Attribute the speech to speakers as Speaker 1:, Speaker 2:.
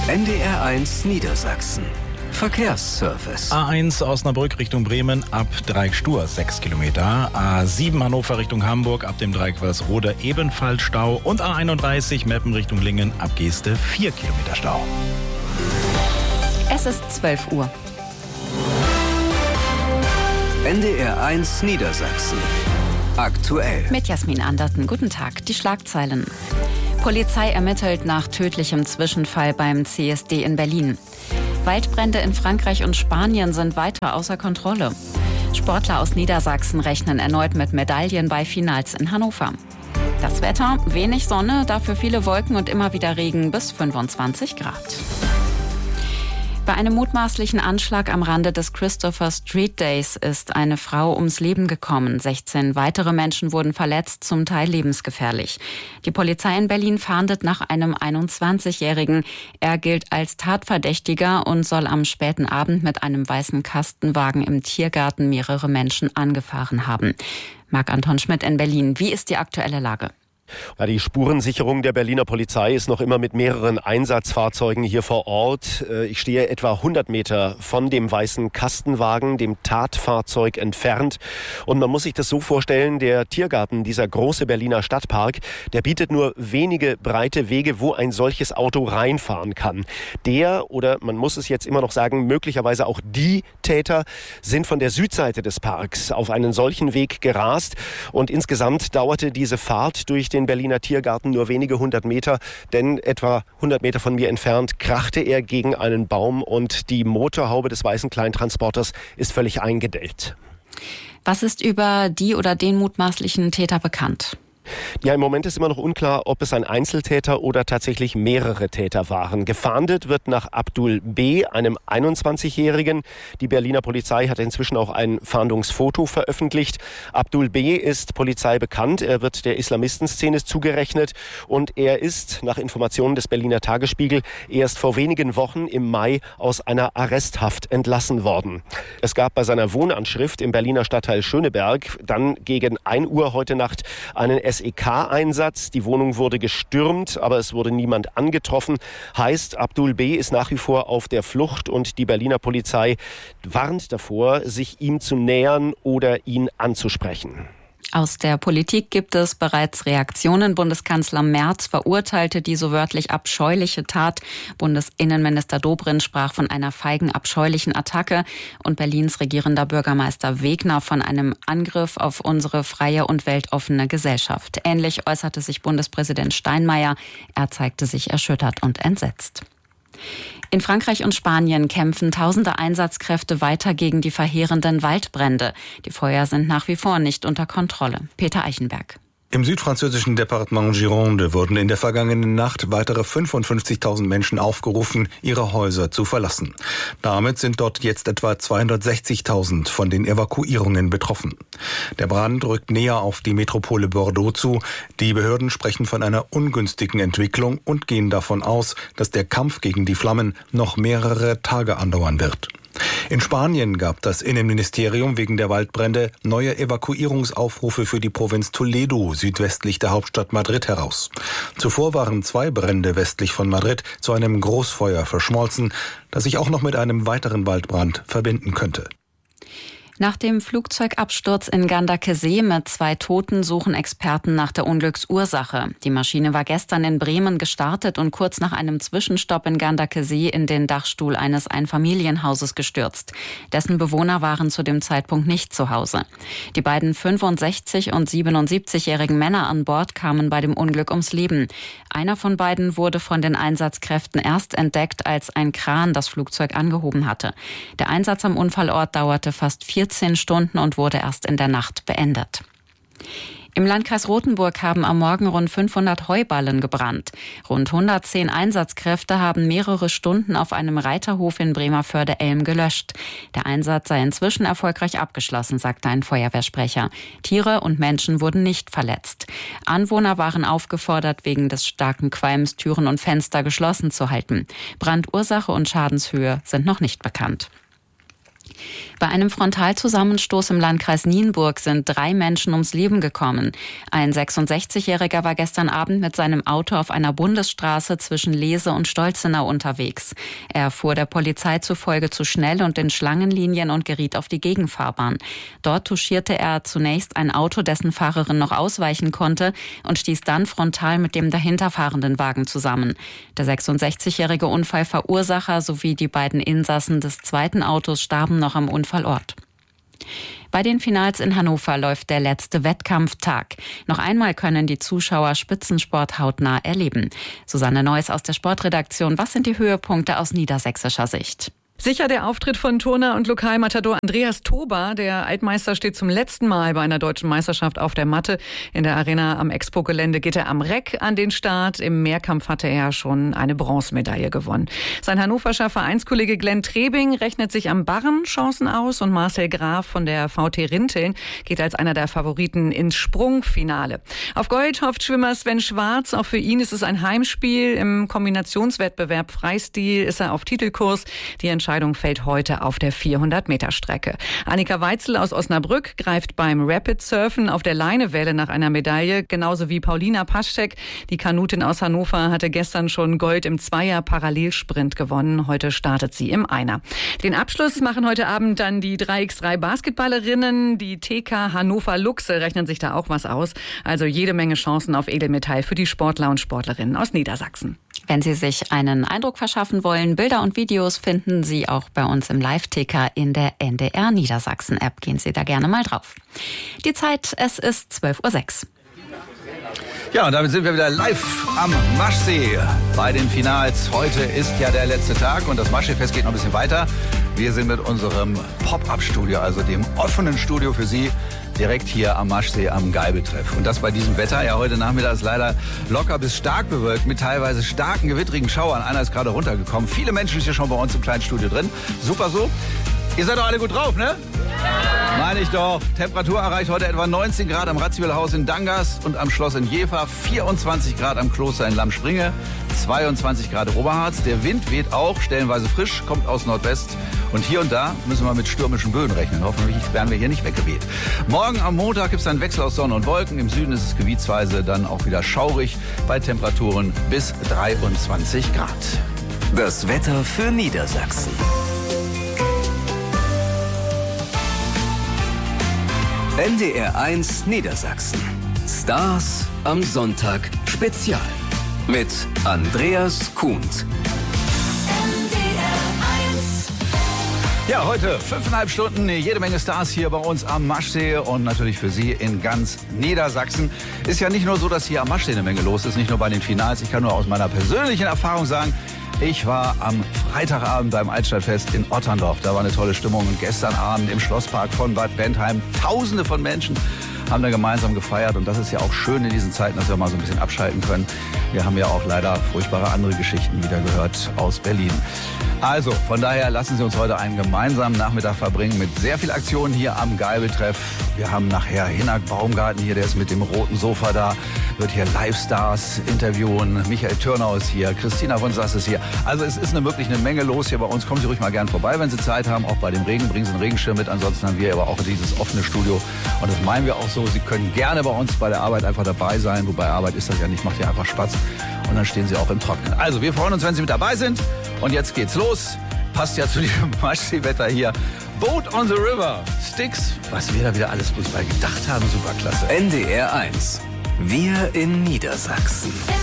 Speaker 1: NDR1 Niedersachsen. Verkehrsservice.
Speaker 2: A1 Osnabrück Richtung Bremen ab Dreieck Stur 6 Kilometer. A7 Hannover Richtung Hamburg ab dem Dreieck Walsrode ebenfalls Stau. Und A31 Meppen Richtung Lingen ab Geeste 4 Kilometer Stau.
Speaker 3: Es ist 12 Uhr.
Speaker 1: NDR1 Niedersachsen. Aktuell.
Speaker 3: Mit Jasmin Anderten. Guten Tag. Die Schlagzeilen. Polizei ermittelt nach tödlichem Zwischenfall beim CSD in Berlin. Waldbrände in Frankreich und Spanien sind weiter außer Kontrolle. Sportler aus Niedersachsen rechnen erneut mit Medaillen bei Finals in Hannover. Das Wetter, wenig Sonne, dafür viele Wolken und immer wieder Regen bis 25 Grad. Bei einem mutmaßlichen Anschlag am Rande des Christopher Street Days ist eine Frau ums Leben gekommen. 16 weitere Menschen wurden verletzt, zum Teil lebensgefährlich. Die Polizei in Berlin fahndet nach einem 21-Jährigen. Er gilt als Tatverdächtiger und soll am späten Abend mit einem weißen Kastenwagen im Tiergarten mehrere Menschen angefahren haben. Marc-Anton Schmidt in Berlin. Wie ist die aktuelle Lage?
Speaker 4: Ja, die Spurensicherung der Berliner Polizei ist noch immer mit mehreren Einsatzfahrzeugen hier vor Ort. Ich stehe etwa 100 Meter von dem weißen Kastenwagen, dem Tatfahrzeug, entfernt. Und man muss sich das so vorstellen, der Tiergarten, dieser große Berliner Stadtpark, der bietet nur wenige breite Wege, wo ein solches Auto reinfahren kann. Der, oder man muss es jetzt immer noch sagen, möglicherweise auch die Täter sind von der Südseite des Parks auf einen solchen Weg gerast. Und insgesamt dauerte diese Fahrt durch den Berliner Tiergarten nur wenige 100 Meter, denn etwa 100 Meter von mir entfernt krachte er gegen einen Baum und die Motorhaube des weißen Kleintransporters ist völlig eingedellt.
Speaker 3: Was ist über die oder den mutmaßlichen Täter bekannt?
Speaker 4: Ja, im Moment ist immer noch unklar, ob es ein Einzeltäter oder tatsächlich mehrere Täter waren. Gefahndet wird nach Abdul B., einem 21-Jährigen. Die Berliner Polizei hat inzwischen auch ein Fahndungsfoto veröffentlicht. Abdul B. ist Polizei bekannt. Er wird der Islamistenszene zugerechnet und er ist, nach Informationen des Berliner Tagesspiegel, erst vor wenigen Wochen im Mai aus einer Arresthaft entlassen worden. Es gab bei seiner Wohnanschrift im Berliner Stadtteil Schöneberg dann gegen 1 Uhr heute Nacht einen SEK-Einsatz. Die Wohnung wurde gestürmt, aber es wurde niemand angetroffen. Heißt, Abdul B. ist nach wie vor auf der Flucht und die Berliner Polizei warnt davor, sich ihm zu nähern oder ihn anzusprechen.
Speaker 3: Aus der Politik gibt es bereits Reaktionen. Bundeskanzler Merz verurteilte die so wörtlich abscheuliche Tat. Bundesinnenminister Dobrindt sprach von einer feigen, abscheulichen Attacke. Und Berlins regierender Bürgermeister Wegner von einem Angriff auf unsere freie und weltoffene Gesellschaft. Ähnlich äußerte sich Bundespräsident Steinmeier. Er zeigte sich erschüttert und entsetzt. In Frankreich und Spanien kämpfen tausende Einsatzkräfte weiter gegen die verheerenden Waldbrände. Die Feuer sind nach wie vor nicht unter Kontrolle. Peter Eichenberg.
Speaker 5: Im südfranzösischen Departement Gironde wurden in der vergangenen Nacht weitere 55.000 Menschen aufgerufen, ihre Häuser zu verlassen. Damit sind dort jetzt etwa 260.000 von den Evakuierungen betroffen. Der Brand rückt näher auf die Metropole Bordeaux zu. Die Behörden sprechen von einer ungünstigen Entwicklung und gehen davon aus, dass der Kampf gegen die Flammen noch mehrere Tage andauern wird. In Spanien gab das Innenministerium wegen der Waldbrände neue Evakuierungsaufrufe für die Provinz Toledo südwestlich der Hauptstadt Madrid heraus. Zuvor waren 2 Brände westlich von Madrid zu einem Großfeuer verschmolzen, das sich auch noch mit einem weiteren Waldbrand verbinden könnte.
Speaker 3: Nach dem Flugzeugabsturz in Gandakesee mit 2 Toten suchen Experten nach der Unglücksursache. Die Maschine war gestern in Bremen gestartet und kurz nach einem Zwischenstopp in Gandakesee in den Dachstuhl eines Einfamilienhauses gestürzt. Dessen Bewohner waren zu dem Zeitpunkt nicht zu Hause. Die beiden 65- und 77-jährigen Männer an Bord kamen bei dem Unglück ums Leben. Einer von beiden wurde von den Einsatzkräften erst entdeckt, als ein Kran das Flugzeug angehoben hatte. Der Einsatz am Unfallort dauerte fast 14 Stunden und wurde erst in der Nacht beendet. Im Landkreis Rothenburg haben am Morgen rund 500 Heuballen gebrannt. Rund 110 Einsatzkräfte haben mehrere Stunden auf einem Reiterhof in Bremerförde-Elm gelöscht. Der Einsatz sei inzwischen erfolgreich abgeschlossen, sagte ein Feuerwehrsprecher. Tiere und Menschen wurden nicht verletzt. Anwohner waren aufgefordert, wegen des starken Qualms Türen und Fenster geschlossen zu halten. Brandursache und Schadenshöhe sind noch nicht bekannt. Bei einem Frontalzusammenstoß im Landkreis Nienburg sind 3 Menschen ums Leben gekommen. Ein 66-Jähriger war gestern Abend mit seinem Auto auf einer Bundesstraße zwischen Lese und Stolzenau unterwegs. Er fuhr der Polizei zufolge zu schnell und in Schlangenlinien und geriet auf die Gegenfahrbahn. Dort touchierte er zunächst ein Auto, dessen Fahrerin noch ausweichen konnte, und stieß dann frontal mit dem dahinterfahrenden Wagen zusammen. Der 66-jährige Unfallverursacher sowie die beiden Insassen des zweiten Autos starben noch am Unfallort. Bei den Finals in Hannover läuft der letzte Wettkampftag. Noch einmal können die Zuschauer Spitzensport hautnah erleben. Susanne Neuss aus der Sportredaktion. Was sind die Höhepunkte aus niedersächsischer Sicht?
Speaker 6: Sicher der Auftritt von Turner und Lokalmatador Andreas Toba. Der Altmeister steht zum letzten Mal bei einer deutschen Meisterschaft auf der Matte. In der Arena am Expo-Gelände geht er am Reck an den Start. Im Mehrkampf hatte er schon eine Bronzemedaille gewonnen. Sein hannoverscher Vereinskollege Glenn Trebing rechnet sich am Barren Chancen aus und Marcel Graf von der VT Rinteln geht als einer der Favoriten ins Sprungfinale. Auf Gold hofft Schwimmer Sven Schwarz. Auch für ihn ist es ein Heimspiel. Im Kombinationswettbewerb Freistil ist er auf Titelkurs. Die Entscheidung fällt heute auf der 400-Meter-Strecke. Annika Weitzel aus Osnabrück greift beim Rapid-Surfen auf der Leinewelle nach einer Medaille, genauso wie Paulina Paschek. Die Kanutin aus Hannover hatte gestern schon Gold im Zweier-Parallelsprint gewonnen. Heute startet sie im Einer. Den Abschluss machen heute Abend dann die 3x3 Basketballerinnen. Die TK Hannover Luchse rechnen sich da auch was aus. Also jede Menge Chancen auf Edelmetall für die Sportler und Sportlerinnen aus Niedersachsen.
Speaker 3: Wenn Sie sich einen Eindruck verschaffen wollen, Bilder und Videos finden Sie auch bei uns im Live-Ticker in der NDR Niedersachsen-App. Gehen Sie da gerne mal drauf. Die Zeit, es ist 12:06 Uhr.
Speaker 7: Ja, und damit sind wir wieder live am Maschsee bei den Finals. Heute ist ja der letzte Tag und das Maschsee-Fest geht noch ein bisschen weiter. Wir sind mit unserem Pop-Up-Studio, also dem offenen Studio für Sie, direkt hier am Maschsee am Geibeltreff. Und das bei diesem Wetter. Ja, heute Nachmittag ist leider locker bis stark bewölkt mit teilweise starken, gewittrigen Schauern. Einer ist gerade runtergekommen. Viele Menschen sind hier schon bei uns im kleinen Studio drin. Super so. Ihr seid doch alle gut drauf, ne? Ja. Meine ich doch. Temperatur erreicht heute etwa 19 Grad am Ratziwilhaus in Dangas und am Schloss in Jever, 24 Grad am Kloster in Lammspringe, 22 Grad Oberharz. Der Wind weht auch stellenweise frisch, kommt aus Nordwest. Und hier und da müssen wir mit stürmischen Böen rechnen. Hoffentlich werden wir hier nicht weggeweht. Morgen am Montag gibt es einen Wechsel aus Sonne und Wolken. Im Süden ist es gebietsweise dann auch wieder schaurig bei Temperaturen bis 23 Grad.
Speaker 1: Das Wetter für Niedersachsen. NDR 1 Niedersachsen. Stars am Sonntag Spezial. Mit Andreas Kuhnt.
Speaker 7: Ja, heute 5,5 Stunden, jede Menge Stars hier bei uns am Maschsee und natürlich für Sie in ganz Niedersachsen. Ist ja nicht nur so, dass hier am Maschsee eine Menge los ist, nicht nur bei den Finals. Ich kann nur aus meiner persönlichen Erfahrung sagen, ich war am Freitagabend beim Altstadtfest in Otterndorf. Da war eine tolle Stimmung. Und gestern Abend im Schlosspark von Bad Bentheim. Tausende von Menschen haben da gemeinsam gefeiert. Und das ist ja auch schön in diesen Zeiten, dass wir mal so ein bisschen abschalten können. Wir haben ja auch leider furchtbare andere Geschichten wieder gehört aus Berlin. Also, von daher lassen Sie uns heute einen gemeinsamen Nachmittag verbringen mit sehr viel Aktion hier am Geibeltreff. Wir haben nachher Hinak Baumgarten hier, der ist mit dem roten Sofa da, wird hier Live-Stars interviewen. Michael Türnau ist hier, Christina von Sass ist hier. Also es ist wirklich eine Menge los hier bei uns. Kommen Sie ruhig mal gern vorbei, wenn Sie Zeit haben. Auch bei dem Regen, bringen Sie einen Regenschirm mit. Ansonsten haben wir aber auch dieses offene Studio. Und das meinen wir auch so. Sie können gerne bei uns bei der Arbeit einfach dabei sein. Wobei Arbeit ist das ja nicht, macht ja einfach Spaß. Und dann stehen Sie auch im Trockenen. Also wir freuen uns, wenn Sie mit dabei sind. Und jetzt geht's los. Passt ja zu diesem Maschsee-Wetter hier. Boat on the River. Styx. Was wir da wieder alles uns bei gedacht haben. Superklasse.
Speaker 1: NDR 1. Wir in Niedersachsen.